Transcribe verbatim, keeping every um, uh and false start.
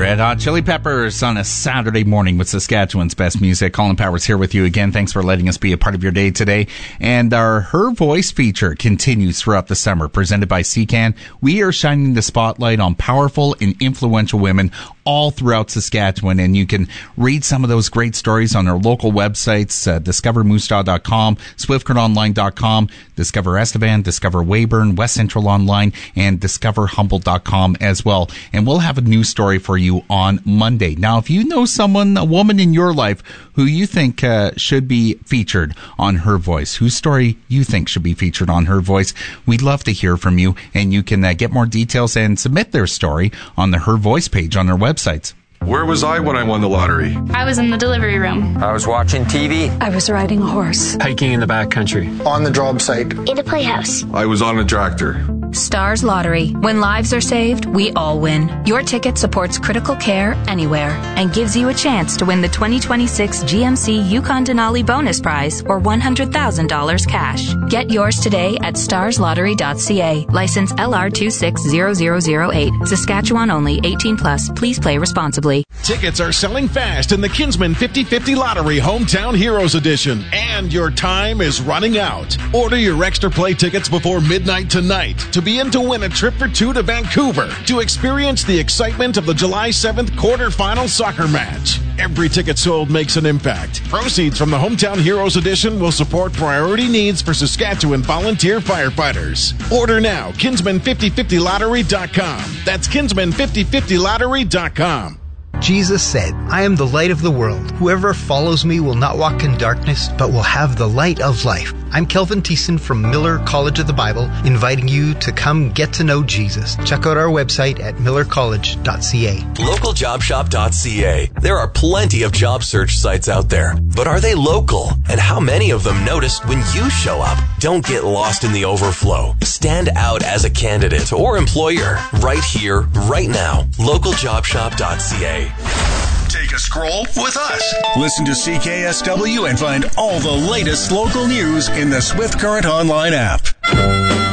Red Hot Chili Peppers on a Saturday morning with Saskatchewan's best music. Colin Powers here with you again. Thanks for letting us be a part of your day today. And our Her Voice feature continues throughout the summer, presented by C C A N. We are shining the spotlight on powerful and influential women all throughout Saskatchewan, and you can read some of those great stories on our local websites, uh, discover moose jaw dot com, swift current online dot com, Discover Estevan, Discover Weyburn, West Central Online, and discover humboldt dot com as well. And we'll have a news story for you on Monday. Now, if you know someone, a woman in your life who you think uh, should be featured on Her Voice, whose story you think should be featured on Her Voice, we'd love to hear from you, and you can uh, get more details and submit their story on the Her Voice page on their websites. Where was I when I won the lottery? I was in the delivery room. I was watching T V. I was riding a horse. Hiking in the backcountry. On the job site. In a playhouse. I was on a tractor. Stars Lottery. When lives are saved, we all win. Your ticket supports critical care anywhere and gives you a chance to win the twenty twenty-six G M C Yukon Denali bonus prize or one hundred thousand dollars cash. Get yours today at stars lottery dot c a. License L R two six zero zero zero eight. Saskatchewan only. eighteen plus. Please play responsibly. Tickets are selling fast in the Kinsman fifty fifty Lottery Hometown Heroes Edition, and your time is running out. Order your extra play tickets before midnight tonight to be in to win a trip for two to Vancouver to experience the excitement of the July seventh quarterfinal soccer match. Every ticket sold makes an impact. Proceeds from the Hometown Heroes Edition will support priority needs for Saskatchewan volunteer firefighters. Order now, kinsman fifty fifty lottery dot com. That's kinsman fifty fifty lottery dot com. Jesus said, I am the light of the world. Whoever follows me will not walk in darkness, but will have the light of life. I'm Kelvin Thiessen from Miller College of the Bible, inviting you to come get to know Jesus. Check out our website at miller college dot c a. local job shop dot c a. There are plenty of job search sites out there, but are they local? And how many of them notice when you show up? Don't get lost in the overflow. Stand out as a candidate or employer right here, right now. local job shop dot c a. Take a scroll with us. Listen to C K S W and find all the latest local news in the Swift Current Online app.